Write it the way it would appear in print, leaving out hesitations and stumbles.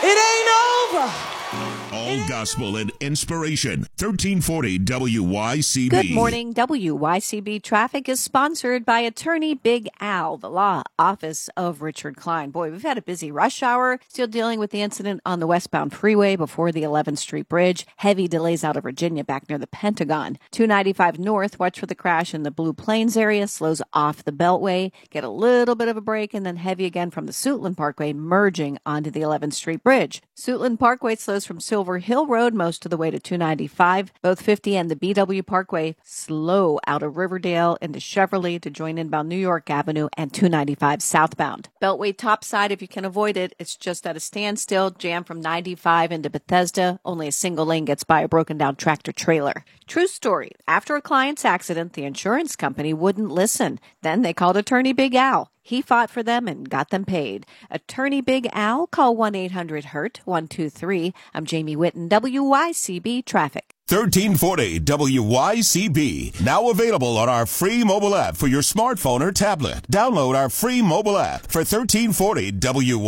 It ain't over. All gospel and inspiration. 1340 WYCB. Good morning. WYCB Traffic is sponsored by attorney Big Al, the law office of Richard Klein. Boy, we've had a busy rush hour, still dealing with the incident on the westbound freeway before the 11th Street Bridge. Heavy delays out of Virginia back near the Pentagon. 295 north, watch for the crash in the Blue Plains area, slows off the Beltway. Get a little bit of a break and then heavy again from the Suitland Parkway, merging onto the 11th Street Bridge. Suitland Parkway slows from Silver Hill Road most of the way to 295. Both 50 and the BW Parkway slow out of Riverdale into Cheverly to join inbound New York Avenue and 295 southbound. Beltway topside, if you can avoid it, it's just at a standstill. Jam from 95 into Bethesda. Only a single lane gets by a broken down tractor trailer. True story. After a client's accident, the insurance company wouldn't listen. Then they called attorney Big Al. He fought for them and got them paid. Attorney Big Al, call 1-800-HURT-123. I'm Jamie Whitten, WYCB Traffic. 1340 WYCB. Now available on our free mobile app for your smartphone or tablet. Download our free mobile app for 1340 WYCB.